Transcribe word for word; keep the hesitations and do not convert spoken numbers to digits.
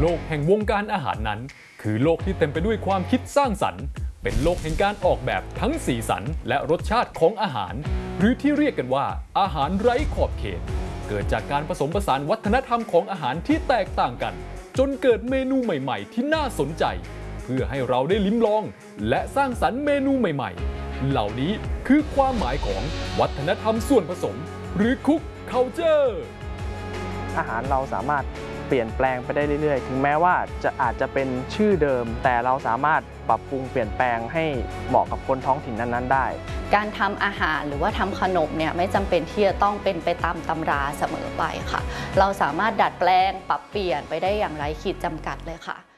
โลกแห่งวงการอาหารนั้นคือโลกที่เต็มไปด้วยความคิดสร้างสรรค์เป็นโลกแห่งการออกแบบทั้งสีสันและรสชาติของอาหารหรือที่เรียกกันว่าอาหารไร้ขอบเขตเกิดจากการผสมผสานวัฒนธรรมของอาหารที่แตกต่างกันจนเกิดเมนูใหม่ๆที่น่าสนใจเพื่อให้เราได้ลิ้มลองและสร้างสรรค์เมนูใหม่ๆเหล่านี้คือความหมายของวัฒนธรรมส่วนผสมหรือคุกคัลเจอร์อาหารเราสามารถเปลี่ยนแปลงไปได้เรื่อยๆถึงแม้ว่าจะอาจจะเป็นชื่อเดิมแต่เราสามารถปรับปรุงเปลี่ยนแปลงให้เหมาะกับคนท้องถิ่นนั้นๆได้การทำอาหารหรือว่าทำขนมเนี่ยไม่จำเป็นที่จะต้องเป็นไปตามตำราเสมอไปค่ะเราสามารถดัดแปลงปรับเปลี่ยนไปได้อย่างไร้ขีดจำกัดเลยค่ะ